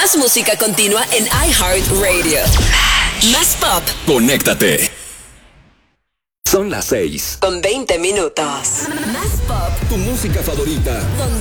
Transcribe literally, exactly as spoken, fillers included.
Más música continua en iHeartRadio. Más pop. Conéctate. Son las seis. Con veinte minutos. Más pop. Tu música favorita.